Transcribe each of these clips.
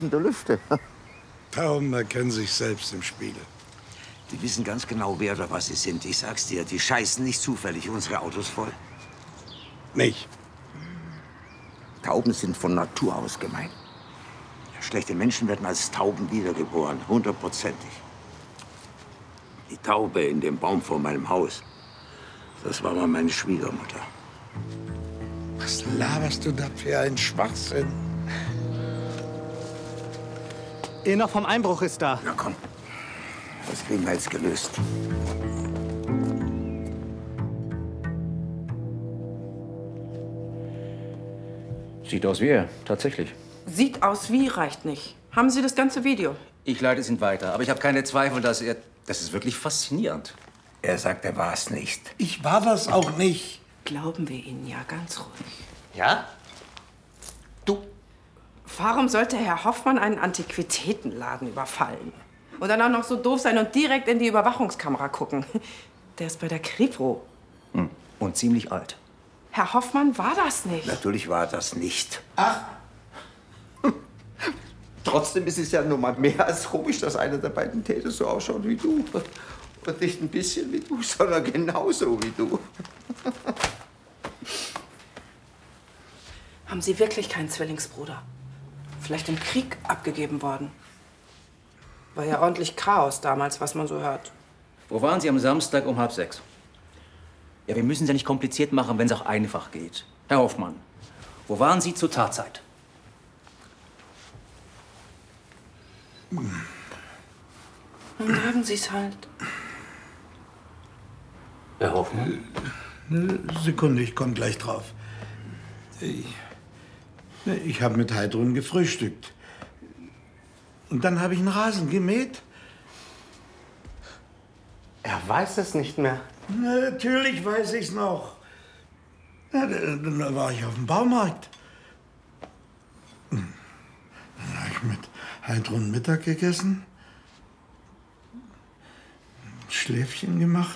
der Lüfte. Tauben erkennen sich selbst im Spiegel. Die wissen ganz genau, wer oder was sie sind. Ich sag's dir, die scheißen nicht zufällig unsere Autos voll. Nicht. Tauben sind von Natur aus gemein. Schlechte Menschen werden als Tauben wiedergeboren, 100%. Die Taube in dem Baum vor meinem Haus, das war mal meine Schwiegermutter. Was laberst du da für einen Schwachsinn? Noch vom Einbruch ist da. Na komm, das kriegen wir jetzt gelöst. Sieht aus wie er, tatsächlich. Sieht aus wie reicht nicht. Haben Sie das ganze Video? Ich leite es Ihnen weiter, aber ich habe keine Zweifel, dass er... Das ist wirklich faszinierend. Er sagt, er war es nicht. Ich war das auch nicht. Glauben wir Ihnen ja ganz ruhig. Ja? Du? Warum sollte Herr Hoffmann einen Antiquitätenladen überfallen? Und dann auch noch so doof sein und direkt in die Überwachungskamera gucken? Der ist bei der Kripo. Und ziemlich alt. Herr Hoffmann war das nicht. Natürlich war das nicht. Ach. Trotzdem ist es ja nun mal mehr als komisch, dass einer der beiden Täter so ausschaut wie du. Und nicht ein bisschen wie du, sondern genauso wie du. Haben Sie wirklich keinen Zwillingsbruder? Vielleicht im Krieg abgegeben worden? War ja ordentlich Chaos damals, was man so hört. Wo waren Sie am Samstag um 5:30? Ja, wir müssen es ja nicht kompliziert machen, wenn es auch einfach geht. Herr Hoffmann, wo waren Sie zur Tatzeit? Dann sagen Sie es halt. Herr Hoffmann? Eine Sekunde, ich komme gleich drauf. Ich habe mit Heidrun gefrühstückt. Und dann habe ich einen Rasen gemäht. Er weiß es nicht mehr. Natürlich weiß ich's noch. Ja, dann war ich auf dem Baumarkt. Dann habe ich mit Heidrun Mittag gegessen. Ein Schläfchen gemacht.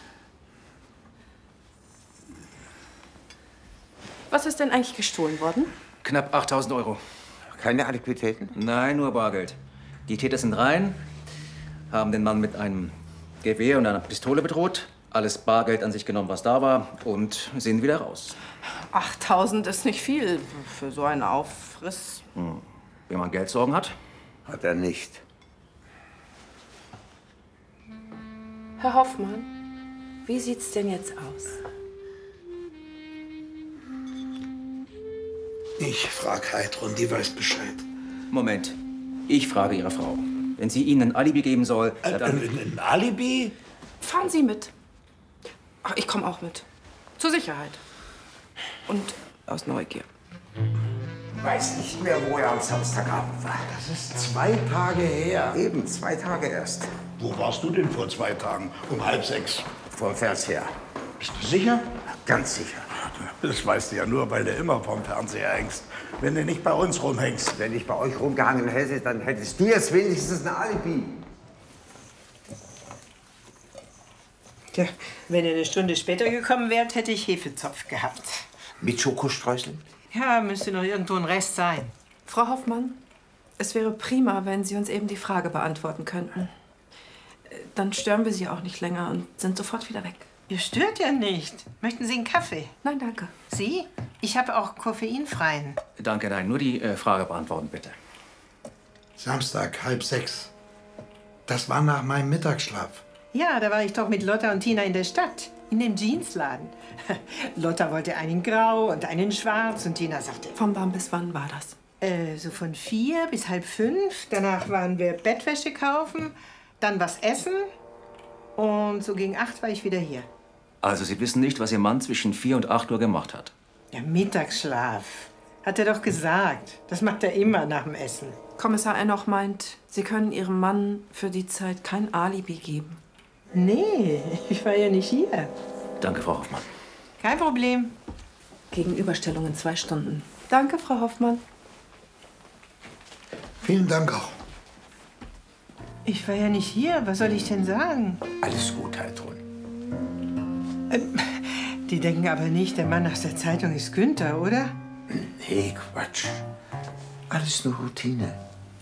Was ist denn eigentlich gestohlen worden? Knapp 8.000 Euro. Keine Antiquitäten? Nein, nur Bargeld. Die Täter sind rein, haben den Mann mit einem Gewehr und einer Pistole bedroht, alles Bargeld an sich genommen, was da war, und sind wieder raus. 8.000 ist nicht viel für so einen Aufriss. Wenn man Geldsorgen hat. Hat er nicht. Herr Hoffmann, wie sieht's denn jetzt aus? Ich frag Heidrun, die weiß Bescheid. Moment, ich frage Ihre Frau. Wenn sie Ihnen ein Alibi geben soll, dann... Ein Alibi? Fahren Sie mit. Ach, ich komme auch mit. Zur Sicherheit. Und aus Neugier. Weiß nicht mehr, wo er am Samstagabend war. Das ist 2 Tage her. Eben, 2 Tage erst. Wo warst du denn vor 2 Tagen? Um 5:30. Vom Fernseher. Bist du sicher? Ganz sicher. Das weißt du ja nur, weil du immer vom Fernseher hängst. Wenn du nicht bei uns rumhängst. Wenn ich bei euch rumgehangen hätte, dann hättest du jetzt wenigstens ein Alibi. Tja, wenn ihr eine Stunde später gekommen wärt, hätte ich Hefezopf gehabt. Mit Schokostreuseln? Ja, müsste noch irgendwo ein Rest sein. Frau Hoffmann, es wäre prima, wenn Sie uns eben die Frage beantworten könnten. Dann stören wir Sie auch nicht länger und sind sofort wieder weg. Ihr stört ja nicht. Möchten Sie einen Kaffee? Nein, danke. Sie? Ich habe auch koffeinfreien. Danke, nein, nur die Frage beantworten, bitte. Samstag, 5:30. Das war nach meinem Mittagsschlaf. Ja, da war ich doch mit Lotta und Tina in der Stadt. In dem Jeansladen. Lotta wollte einen grau und einen schwarz und Tina sagte... Von wann bis wann war das? So von 4 bis 4:30. Danach waren wir Bettwäsche kaufen, dann was essen. Und so gegen 8 war ich wieder hier. Also, Sie wissen nicht, was Ihr Mann zwischen 4 und 8 Uhr gemacht hat? Der Mittagsschlaf. Hat er doch gesagt. Das macht er immer nach dem Essen. Kommissar Enoch meint, Sie können Ihrem Mann für die Zeit kein Alibi geben. Nee, ich war ja nicht hier. Danke, Frau Hoffmann. Kein Problem. Gegenüberstellung in 2 Stunden. Danke, Frau Hoffmann. Vielen Dank auch. Ich war ja nicht hier. Was soll ich denn sagen? Alles gut, Heidrun. Die denken aber nicht, der Mann aus der Zeitung ist Günther, oder? Nee, Quatsch. Alles nur Routine.